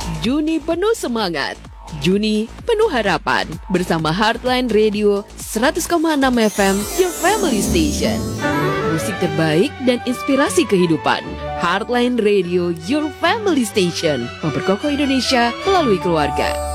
Juni penuh semangat, Juni penuh harapan. Bersama Heartline Radio 100,6 FM, your family station. Musik terbaik dan inspirasi kehidupan. Heartline Radio, your family station. Memperkokoh Indonesia melalui keluarga.